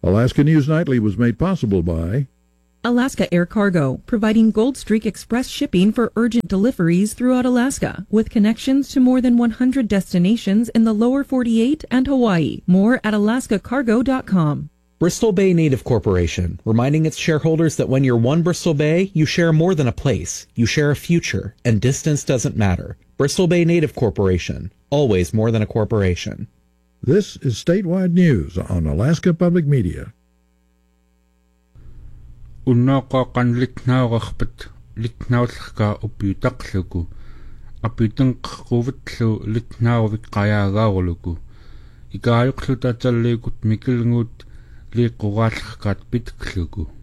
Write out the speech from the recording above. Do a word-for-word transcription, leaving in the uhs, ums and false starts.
Alaska News Nightly was made possible by Alaska Air Cargo, providing Gold Streak Express shipping for urgent deliveries throughout Alaska, with connections to more than one hundred destinations in the lower forty-eight and Hawaii. More at alaska cargo dot com. Bristol Bay Native Corporation, reminding its shareholders that when you're one Bristol Bay, you share more than a place. You share a future, and distance doesn't matter. Bristol Bay Native Corporation, always more than a corporation. This is Statewide News on Alaska Public Media. Unnaaqaaqan litnaaqarpat litnaullerkaa uppiutaqluku apitenqquuvitlu litnaarvik qayaagaarluku ikaajuqluta talliikut mikilnguut liiqquraallerkaat pitkluku